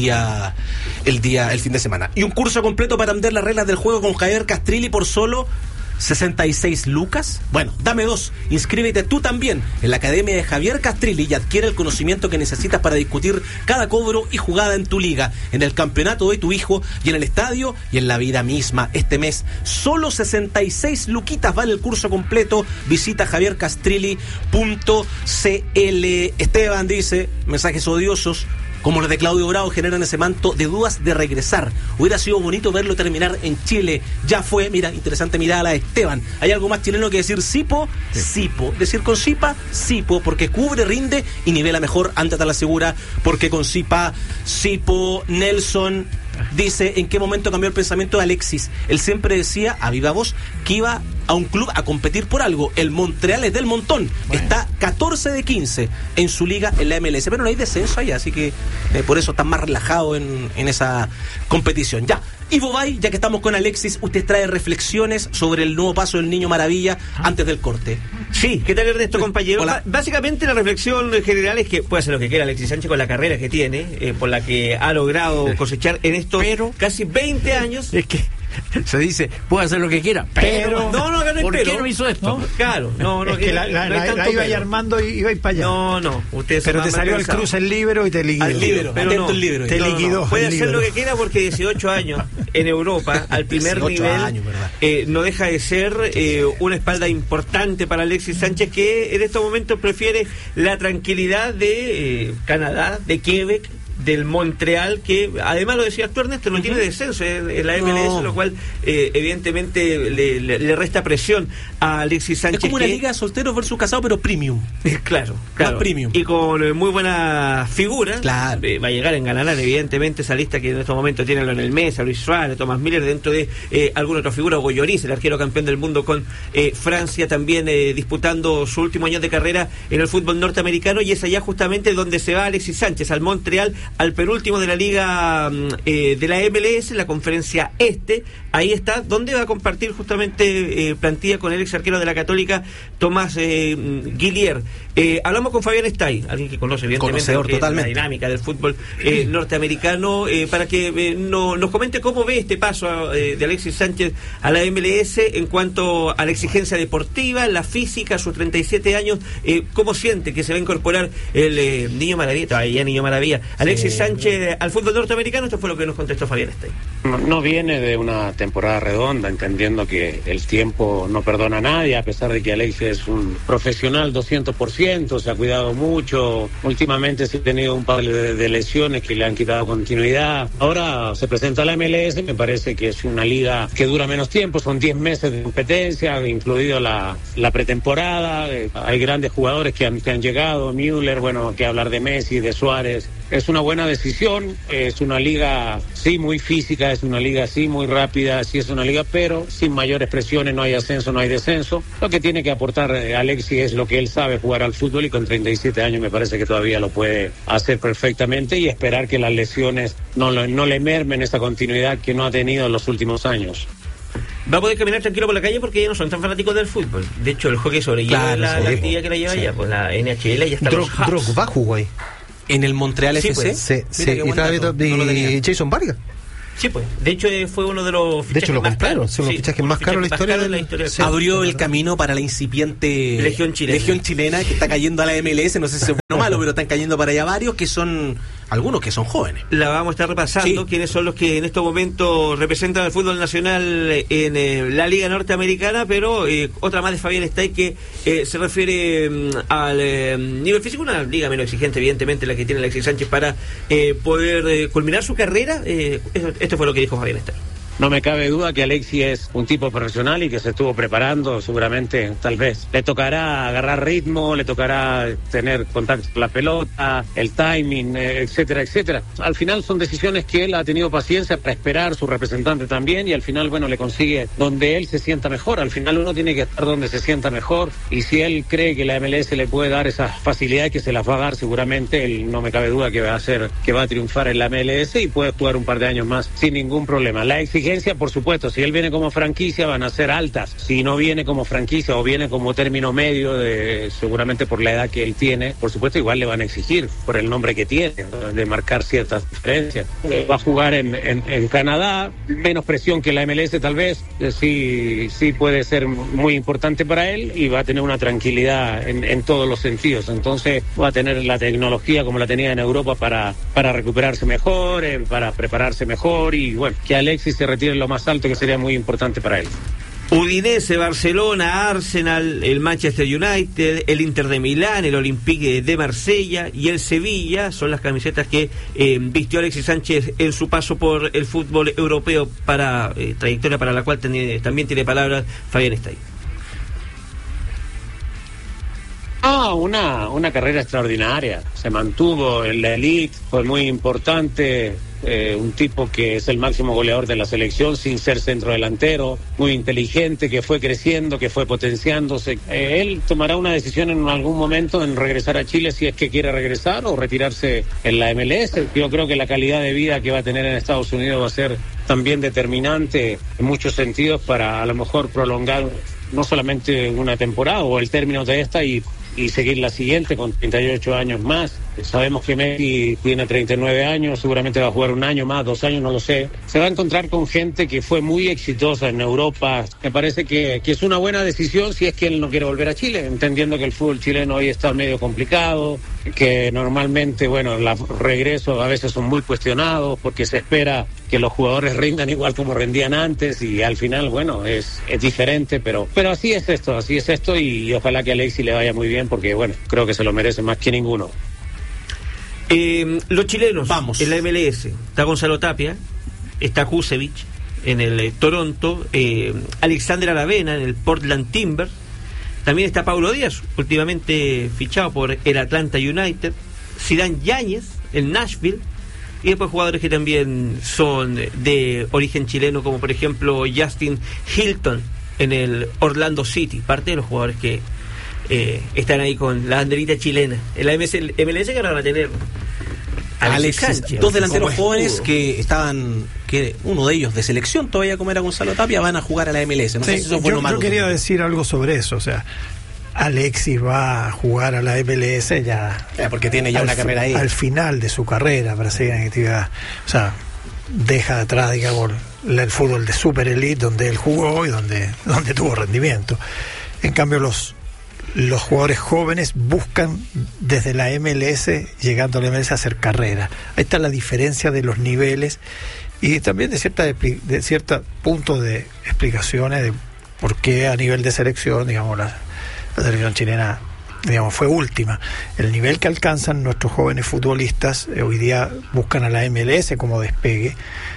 fin de semana. Y un curso completo para aprender las reglas del juego con Javier Castrilli por solo 66 lucas. Bueno, dame 2. Inscríbete tú también en la Academia de Javier Castrilli y adquiere el conocimiento que necesitas para discutir cada cobro y jugada en tu liga, en el campeonato de tu hijo y en el estadio y en la vida misma. Este mes, solo 66 luquitas vale el curso completo. Visita javiercastrilli.cl. Esteban dice, mensajes odiosos como los de Claudio Bravo generan ese manto de dudas de regresar. Hubiera sido bonito verlo terminar en Chile. Ya fue, mira, interesante mirada la de Esteban. ¿Hay algo más chileno que decir Sipo? Sipo. Decir con Sipa, Sipo, porque cubre, rinde y nivela mejor. Ándate a la segura, porque con Sipa, Sipo. Nelson dice, ¿en qué momento cambió el pensamiento de Alexis? Él siempre decía, a viva voz, que iba a un club a competir por algo. El Montreal es del montón. Bueno. Está 14 de 15 en su liga en la MLS, pero no hay descenso allá, así que por eso está más relajado en esa competición. Ya, Ivo Bay, ya que estamos con Alexis, usted trae reflexiones sobre el nuevo paso del Niño Maravilla antes del corte. Sí, ¿qué tal, Ernesto, compañero? Hola. Básicamente la reflexión general es que puede hacer lo que quiera Alexis Sánchez con la carrera que tiene, por la que ha logrado cosechar en estos casi 20 años. Es que se dice, puede hacer lo que quiera, pero no, ¿por pero qué no hizo esto? ¿No? Claro, no, es que la iba ahí armando y iba a ir para allá. No, ustedes pero te salió al cruce el líbero y te liquidó. Al líbero, pero no, el líbero. Te liquidó. Puede hacer lo que quiera porque 18 años en Europa, al primer nivel, no deja de ser una espalda importante para Alexis Sánchez, que en estos momentos prefiere la tranquilidad de Canadá, de Quebec, del Montreal, que además lo decía tú, Ernesto, no tiene descenso en la MLS, lo cual evidentemente le resta presión a Alexis Sánchez. Es como una liga de solteros versus casados, pero premium. Claro. Más premium. Y con muy buena figura. Claro. Va a llegar a enganar evidentemente esa lista que en estos momentos tiene Lionel Messi, Luis Suárez, Thomas Müller, dentro de alguna otra figura, Hugo Lloris, el arquero campeón del mundo con Francia, también disputando su último año de carrera en el fútbol norteamericano, y es allá justamente donde se va Alexis Sánchez, al Montreal, al penúltimo de la liga de la MLS, la conferencia este. Ahí está, donde va a compartir justamente plantilla con el ex arquero de la Católica, Tomás Guillier. Hablamos con Fabián Stay, alguien que conoce evidentemente la dinámica del fútbol norteamericano, para que nos comente cómo ve este paso de Alexis Sánchez a la MLS en cuanto a la exigencia deportiva, la física, sus 37 años, cómo siente que se va a incorporar el Niño Maravilla, todavía Niño Maravilla, Alexis Sánchez al fútbol norteamericano. Esto fue lo que nos contestó Fabián Stay. No viene de una temporada redonda, entendiendo que el tiempo no perdona a nadie, a pesar de que Alexis es un profesional 200%, se ha cuidado mucho, últimamente se ha tenido un par de lesiones que le han quitado continuidad. Ahora se presenta la MLS, me parece que es una liga que dura menos tiempo, son 10 meses de competencia, incluido la pretemporada, hay grandes jugadores que han llegado, Müller, bueno, que hablar de Messi, de Suárez. Es una buena decisión, es una liga sí muy física, es una liga sí muy rápida, sí es una liga, pero sin mayores presiones, no hay ascenso, no hay descenso. Lo que tiene que aportar Alexis es lo que él sabe, jugar al fútbol, y con 37 años me parece que todavía lo puede hacer perfectamente, y esperar que las lesiones no le mermen esa continuidad que no ha tenido en los últimos años. Va a poder caminar tranquilo por la calle porque ya no son tan fanáticos del fútbol. De hecho, el hockey sobre hielo es la actividad que la lleva ya, pues la NHL ya está. Drogba jugó ahí. ¿En el Montreal FC? Pues, sí. Y Jason Vargas. Sí, pues. De hecho, fue uno de los fichajes. De hecho, lo compraron. Son los fichajes más caros de la historia. Abrió el camino para la incipiente Legión Chilena que está cayendo a la MLS. No sé si es bueno o malo, pero están cayendo para allá varios que son. Algunos que son jóvenes. La vamos a estar repasando, quiénes son los que en estos momentos representan al fútbol nacional en la Liga Norteamericana, pero otra más de Fabián Stay que se refiere al nivel físico, una liga menos exigente, evidentemente, la que tiene Alexis Sánchez para poder culminar su carrera. Esto fue lo que dijo Fabián Stay. No me cabe duda que Alexis es un tipo profesional y que se estuvo preparando, seguramente, tal vez. Le tocará agarrar ritmo, le tocará tener contacto con la pelota, el timing, etcétera, etcétera. Al final son decisiones que él ha tenido paciencia para esperar, su representante también, y al final, bueno, le consigue donde él se sienta mejor. Al final uno tiene que estar donde se sienta mejor, y si él cree que la MLS le puede dar esa facilidad, que se la va a dar seguramente, él no me cabe duda que va a triunfar en la MLS y puede jugar un par de años más sin ningún problema. La exigencia exigencias, por supuesto, si él viene como franquicia van a ser altas. Si no viene como franquicia o viene como término medio, seguramente por la edad que él tiene, por supuesto igual le van a exigir por el nombre que tiene, de marcar ciertas diferencias. Va a jugar en Canadá, menos presión que la MLS tal vez, sí puede ser muy importante para él y va a tener una tranquilidad en todos los sentidos. Entonces va a tener la tecnología como la tenía en Europa para recuperarse mejor, para prepararse mejor y bueno, que Alexis se retire en lo más alto, que sería muy importante para él. Udinese, Barcelona, Arsenal, el Manchester United, el Inter de Milán, el Olympique de Marsella y el Sevilla son las camisetas que vistió Alexis Sánchez en su paso por el fútbol europeo, para trayectoria para la cual también tiene palabras Fabián Estay. Una carrera extraordinaria. Se mantuvo en la elite, fue muy importante. Un tipo que es el máximo goleador de la selección sin ser centrodelantero, muy inteligente, que fue creciendo, que fue potenciándose. Él tomará una decisión en algún momento en regresar a Chile, si es que quiere regresar, o retirarse en la MLS. Yo creo que la calidad de vida que va a tener en Estados Unidos va a ser también determinante en muchos sentidos para a lo mejor prolongar no solamente una temporada o el término de esta y seguir la siguiente con 38 años más. Sabemos que Messi tiene 39 años, seguramente va a jugar un año más, 2 años, no lo sé. Se va a encontrar con gente que fue muy exitosa en Europa. Me parece que es una buena decisión si es que él no quiere volver a Chile, entendiendo que el fútbol chileno hoy está medio complicado, que normalmente, bueno, los regresos a veces son muy cuestionados porque se espera que los jugadores rindan igual como rendían antes y al final, bueno, es diferente, pero así es esto y ojalá que a Alexis le vaya muy bien porque, bueno, creo que se lo merece más que ninguno. Los chilenos, vamos. En la MLS, está Gonzalo Tapia, está Kusevich en el Toronto, Alexander Aravena en el Portland Timbers, también está Paulo Díaz, últimamente fichado por el Atlanta United, Zidane Yáñez en Nashville, y después jugadores que también son de origen chileno, como por ejemplo Justin Hilton en el Orlando City, parte de los jugadores que están ahí con la banderita chilena. En la MLS que ahora van a tener Alexis, dos delanteros jóvenes que estaban, que uno de ellos de selección todavía, como era Gonzalo Tapia, van a jugar a la MLS. No sé si eso es bueno o malo. Yo quería decir algo sobre eso, o sea, Alexis va a jugar a la MLS ya porque tiene ya una carrera ahí. Al final de su carrera, para seguir en actividad. O sea, deja atrás, digamos, el fútbol de super elite donde él jugó y donde tuvo rendimiento. En cambio, los jugadores jóvenes buscan desde la MLS, llegando a la MLS, a hacer carrera. Ahí está la diferencia de los niveles y también de cierto punto de explicaciones de por qué a nivel de selección, digamos, la selección chilena, digamos, fue última. El nivel que alcanzan nuestros jóvenes futbolistas hoy día buscan a la MLS como despegue,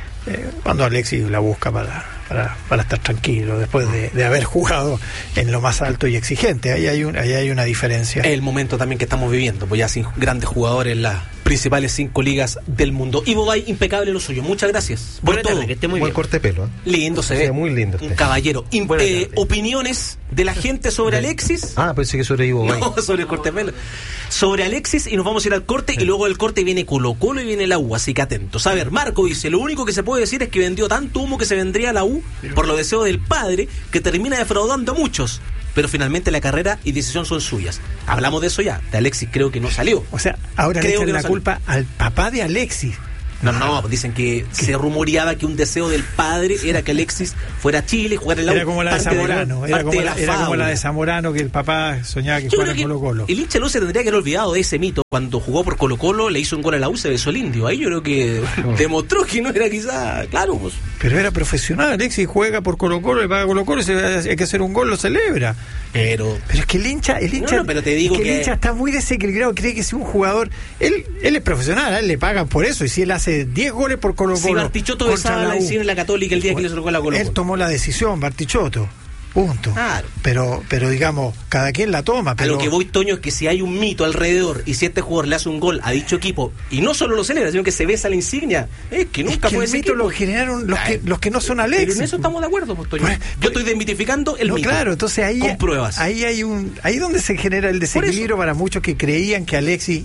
cuando Alexis la busca para estar tranquilo después de haber jugado en lo más alto y exigente. Ahí hay una diferencia. El momento también que estamos viviendo, pues ya sin grandes jugadores en las principales 5 ligas del mundo. Ivo Bay, impecable lo suyo. Muchas gracias. Buena tarde, que esté muy buen bien. Corte de pelo. Lindo se ve. Muy lindo. Un caballero. Opiniones de la gente sobre Alexis. Pensé que sobre Ivo Bay. No, sobre el corte de pelo. Sobre Alexis, y nos vamos a ir al corte, y luego del corte viene Colo-Colo y viene la U, así que atentos. A ver, Marco dice, lo único que se puede decir es que vendió tanto humo que se vendría a la U por los deseos del padre, que termina defraudando a muchos. Pero finalmente la carrera y decisión son suyas. Hablamos de eso ya. De Alexis creo que no salió. O sea, ahora le echan la culpa al papá de Alexis. No, dicen que se rumoreaba que un deseo del padre era que Alexis fuera a Chile, jugara en la U. Era como la de Zamorano, era como la de Zamorano, que el papá soñaba que fuera en Colo-Colo. El hincha Luz se tendría que haber olvidado de ese mito. Cuando jugó por Colo-Colo, le hizo un gol a la U, se besó el indio. Ahí yo creo que demostró que no era quizá, claro, pues. Pero era profesional. Alexis juega por Colo-Colo, le paga Colo-Colo, y hay que hacer un gol, lo celebra. Pero es que el hincha pero te digo que el hincha está muy desequilibrado, cree que si un jugador, él es profesional, a él le pagan por eso, y si él hace 10 goles por Colo-Colo. Si Bartichotto besaba la decisión en la Católica el día que le sacó la Colo-Colo. Él tomó la decisión, Bartichotto. Punto. Claro. Pero digamos, cada quien la toma. Pero... A lo que voy, Toño, es que si hay un mito alrededor y si este jugador le hace un gol a dicho equipo y no solo lo celebra, sino que se besa la insignia, es que nunca fue ese mito. Lo generaron los que no son Alexis. Pero en eso estamos de acuerdo, pues, Toño. Yo estoy desmitificando el mito. Claro, entonces ahí con pruebas. Ahí donde se genera el desequilibrio para muchos que creían que Alexis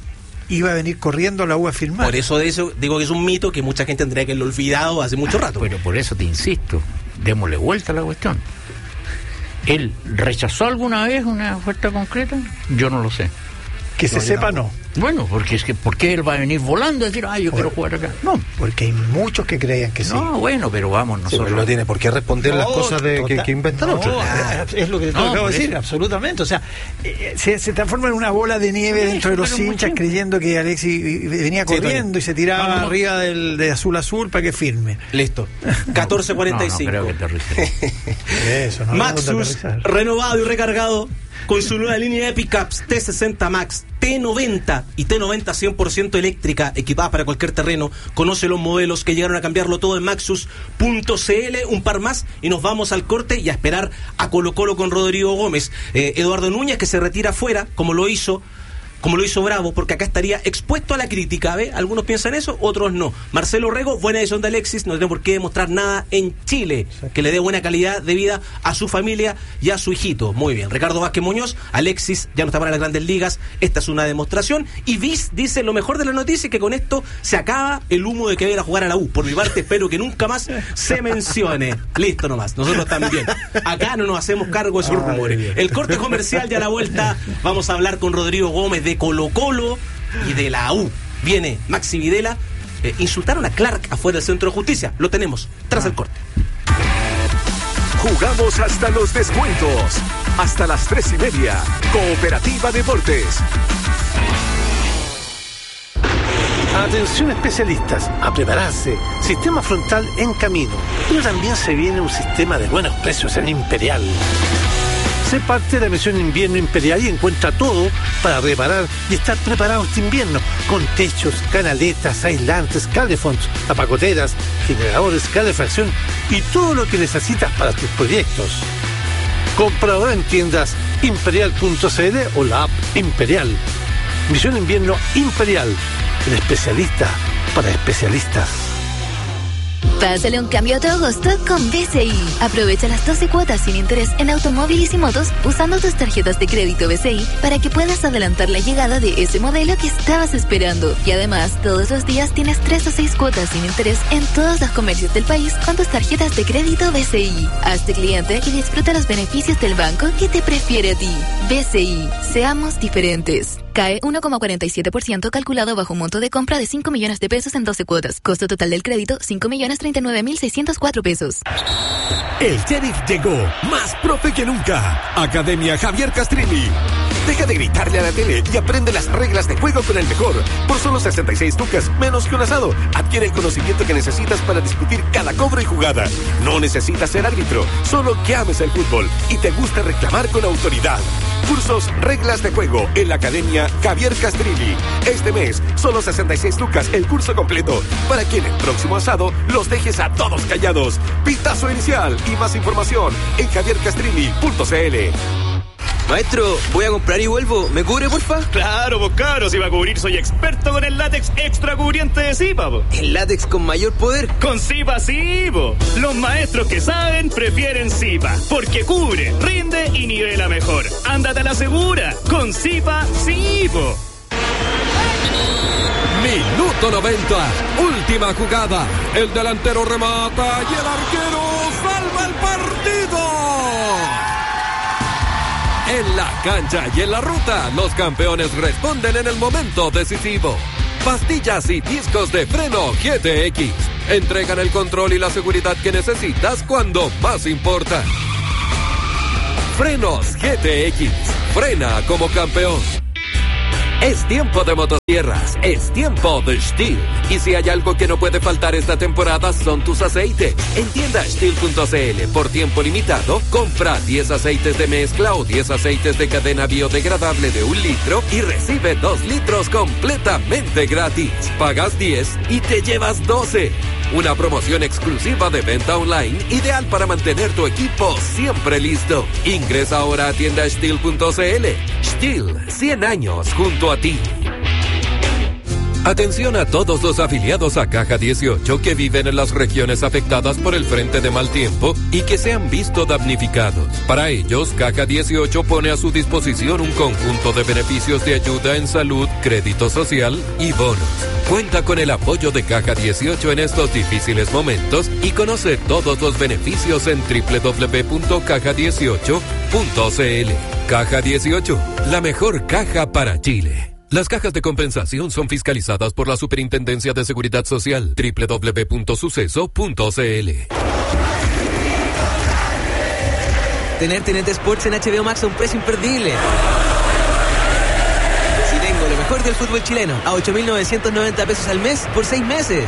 iba a venir corriendo a la U a firmar. Por eso digo que es un mito que mucha gente tendría que haberlo olvidado hace mucho rato. Pero por eso te insisto, démosle vuelta a la cuestión. ¿Él rechazó alguna vez una oferta concreta? Yo no lo sé. Que se sepa, no. Bueno, porque es que ¿por qué él va a venir volando y decir, yo quiero jugar acá? No, porque hay muchos que creían que sí. No, bueno, pero vamos, nosotros... no tiene por qué responder las cosas que inventan otros. Es lo que te acabo de decir, absolutamente. O sea, se transforma en una bola de nieve dentro de los hinchas creyendo que Alexis venía corriendo y se tiraba arriba de azul para que firme. Listo. 14:45. No creo que te Eso, Maxus, renovado y recargado con su nueva línea Epic Apps T60 Max, T90 y T90 100% eléctrica, equipadas para cualquier terreno. Conoce los modelos que llegaron a cambiarlo todo en Maxus.cl. Un par más y nos vamos al corte y a esperar a Colo Colo con Rodrigo Gómez. Eduardo Núñez, que se retira fuera, como lo hizo Bravo, porque acá estaría expuesto a la crítica, ¿ve? Algunos piensan eso, otros no. Marcelo Rego, buena edición de Alexis, no tiene por qué demostrar nada en Chile, que le dé buena calidad de vida a su familia y a su hijito. Muy bien. Ricardo Vázquez Muñoz, Alexis ya no está para las grandes ligas, esta es una demostración. Y Viz dice, lo mejor de la noticia es que con esto se acaba el humo de que va a ir a jugar a la U. Por mi parte, espero que nunca más se mencione. Listo nomás, nosotros también. Acá no nos hacemos cargo de esos rumores. El corte comercial, ya a la vuelta vamos a hablar con Rodrigo Gómez de Colo Colo y de la U. Viene Maxi Videla. Insultaron a Clark afuera del Centro de Justicia. Lo tenemos tras el corte. Jugamos hasta los descuentos. Hasta las 3:30. Cooperativa Deportes. Atención especialistas, a prepararse. Sistema frontal en camino. Pero también se viene un sistema de buenos precios en Imperial. Sé parte de la misión invierno Imperial y encuentra todo para reparar y estar preparado este invierno, con techos, canaletas, aislantes, calefonds, tapacoteras, generadores, calefacción y todo lo que necesitas para tus proyectos. Comprador en tiendas imperial.cl o la app Imperial. Misión invierno Imperial, el especialista para especialistas. Pásale un cambio a tu agosto con BCI. Aprovecha las 12 cuotas sin interés en automóviles y motos usando tus tarjetas de crédito BCI para que puedas adelantar la llegada de ese modelo que estabas esperando. Y además, todos los días tienes 3 o 6 cuotas sin interés en todos los comercios del país con tus tarjetas de crédito BCI. Hazte cliente y disfruta los beneficios del banco que te prefiere a ti. BCI. Seamos diferentes. Cae 1,47% calculado bajo un monto de compra de 5 millones de pesos en 12 cuotas. Costo total del crédito, 5.039.604 pesos. El sheriff llegó, más profe que nunca. Academia Javier Castrilli. Deja de gritarle a la tele y aprende las reglas de juego con el mejor. Por solo 66 lucas, menos que un asado. Adquiere el conocimiento que necesitas para discutir cada cobro y jugada. No necesitas ser árbitro, solo que ames el fútbol y te gusta reclamar con autoridad. Cursos Reglas de Juego en la Academia Javier Castrilli. Este mes, solo 66 lucas el curso completo, para que en el próximo asado los dejes a todos callados. Pitazo inicial y más información en javiercastrilli.cl. Maestro, voy a comprar y vuelvo. ¿Me cubre, porfa? Claro, pues caro, si va a cubrir soy experto con el látex extra cubriente de Zipa, po. ¿El látex con mayor poder? Con Zipa sí, po. Los maestros que saben prefieren Zipa, porque cubre, rinde y nivela mejor. Ándate a la segura, con Zipa sí, po. Minuto 90, última jugada. El delantero remata y el arquero salva el partido. En la cancha y en la ruta, los campeones responden en el momento decisivo. Pastillas y discos de freno GTX entregan el control y la seguridad que necesitas cuando más importa. Frenos GTX, frena como campeón. Es tiempo de motosierras, es tiempo de Stihl. Y si hay algo que no puede faltar esta temporada son tus aceites. En tienda Stihl.cl, por tiempo limitado, compra 10 aceites de mezcla o 10 aceites de cadena biodegradable de 1 litro y recibe 2 litros completamente gratis. Pagas 10 y te llevas 12. Una promoción exclusiva de venta online, ideal para mantener tu equipo siempre listo. Ingresa ahora a tienda Stihl.cl. Stihl, 100 años junto a ti. Atención a todos los afiliados a Caja 18 que viven en las regiones afectadas por el frente de mal tiempo y que se han visto damnificados. Para ellos, Caja 18 pone a su disposición un conjunto de beneficios de ayuda en salud, crédito social y bonos. Cuenta con el apoyo de Caja 18 en estos difíciles momentos y conoce todos los beneficios en www.caja18.cl. Caja 18, la mejor caja para Chile. Las cajas de compensación son fiscalizadas por la Superintendencia de Seguridad Social. www.suceso.cl. Tener TNT Sports en HBO Max a un precio imperdible. Si tengo lo mejor del fútbol chileno a 8.990 pesos al mes por 6 meses.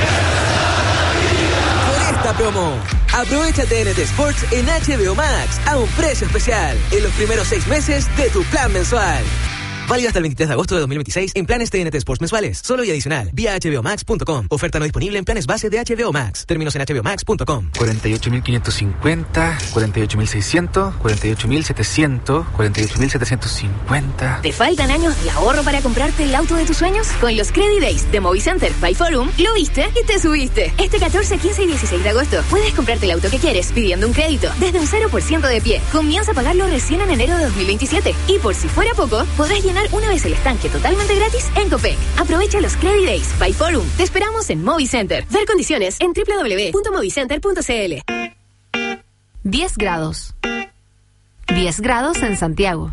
Por esta promo, aprovecha TNT Sports en HBO Max a un precio especial en los primeros 6 meses de tu plan mensual. Válido hasta el 23 de agosto de 2026 en planes TNT Sports mensuales. Solo y adicional. Vía hbomax.com. Oferta no disponible en planes base de HBO Max. Términos en hbomax.com. 48.550, 48.600, 48.700, 48.750. ¿Te faltan años de ahorro para comprarte el auto de tus sueños? Con los Credit Days de Movicenter by Forum, lo viste y te subiste. Este 14, 15 y 16 de agosto puedes comprarte el auto que quieres pidiendo un crédito desde un 0% de pie. Comienza a pagarlo recién en enero de 2027. Y por si fuera poco, podrás llenar una vez el estanque totalmente gratis en Copec. Aprovecha los Credit Days by Forum. Te esperamos en Movicenter. Ver condiciones en www.movicenter.cl. 10 grados. 10 grados en Santiago.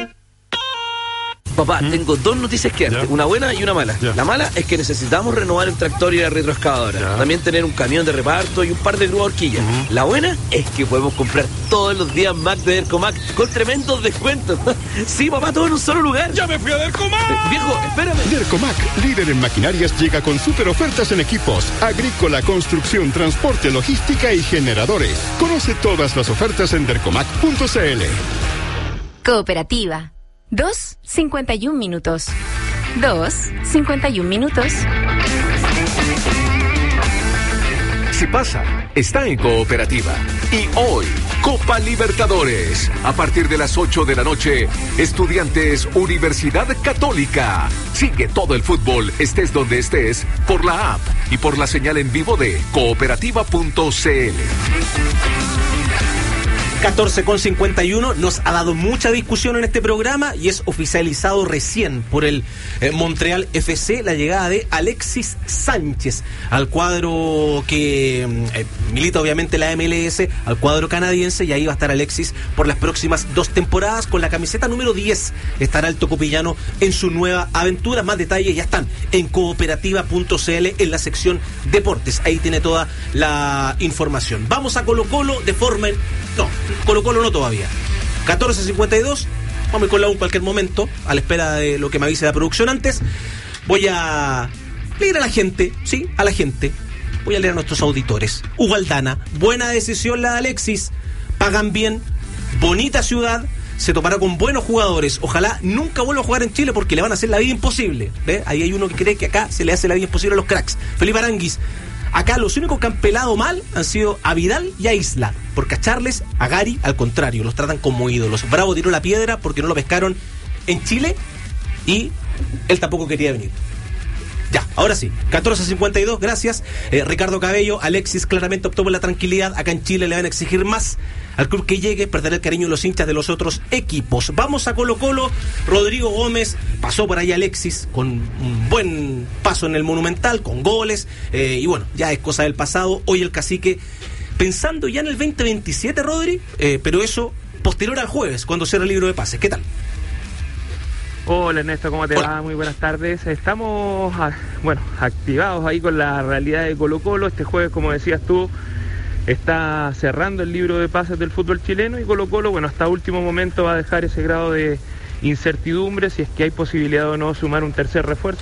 Papá, tengo 2 noticias que darte, una buena y una mala. La mala es que necesitamos renovar el tractor y la retroexcavadora. También tener un camión de reparto y un par de grúas horquillas. La buena es que podemos comprar todos los días Mac de Dercomac con tremendos descuentos. Sí, papá, todo en un solo lugar. ¡Ya me fui a Dercomac! Viejo, espérame. Dercomac, líder en maquinarias, llega con super ofertas en equipos, agrícola, construcción, transporte, logística y generadores. Conoce todas las ofertas en dercomac.cl. Cooperativa. 2:51 minutos. 2:51 minutos. Si pasa, está en Cooperativa. Y hoy, Copa Libertadores. A partir de las 8 de la noche, Estudiantes Universidad Católica. Sigue todo el fútbol, estés donde estés, por la app y por la señal en vivo de cooperativa.cl. 14:51, nos ha dado mucha discusión en este programa y es oficializado recién por el Montreal FC la llegada de Alexis Sánchez al cuadro que milita obviamente la MLS, al cuadro canadiense, y ahí va a estar Alexis por las próximas 2 temporadas con la camiseta número 10. Estará el tocopillano en su nueva aventura. Más detalles ya están en cooperativa.cl en la sección deportes, ahí tiene toda la información. Vamos a Colo-Colo de forma... No, Colo-Colo no todavía. 14:52, vamos con la U en cualquier momento, a la espera de lo que me avise la producción antes. Voy a leer a la gente, sí, a la gente. Voy a leer a nuestros auditores. Hugo Aldana, buena decisión la de Alexis. Pagan bien, bonita ciudad, se tomará con buenos jugadores. Ojalá nunca vuelva a jugar en Chile porque le van a hacer la vida imposible. ¿Ve? Ahí hay uno que cree que acá se le hace la vida imposible a los cracks. Felipe Aranguis. Acá los únicos que han pelado mal han sido a Vidal y a Isla. Por cacharles, a Gary, al contrario, los tratan como ídolos. Bravo tiró la piedra porque no lo pescaron en Chile y él tampoco quería venir. Ya, ahora sí, 14:52, gracias. Ricardo Cabello, Alexis claramente optó por la tranquilidad. Acá en Chile le van a exigir más al club que llegue, perder el cariño de los hinchas de los otros equipos. Vamos a Colo-Colo. Rodrigo Gómez, pasó por ahí Alexis con un buen paso en el Monumental, con goles, y bueno, ya es cosa del pasado. Hoy el Cacique pensando ya en el 2027, Rodri, pero eso posterior al jueves, cuando cierra el libro de pases. ¿Qué tal? Hola Ernesto, ¿cómo te va? Muy buenas tardes. Estamos, activados ahí con la realidad de Colo-Colo. Este jueves, como decías tú, está cerrando el libro de pases del fútbol chileno y Colo-Colo, hasta último momento va a dejar ese grado de incertidumbre si es que hay posibilidad o no sumar un tercer refuerzo.